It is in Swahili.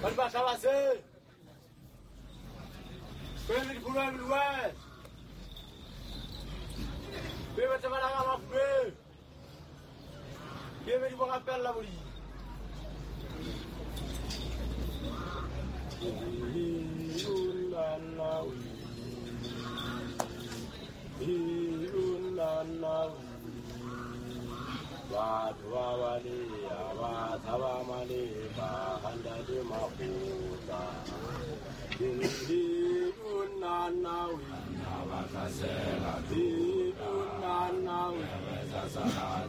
pas chavasser. Prenez le boulot de l'ouest. Prenez le malade à la fumée. Prenez le bon appel la bolie. Watuwawale abathabamale bahanda de mafuta unanawi abakasela unanawi abasasala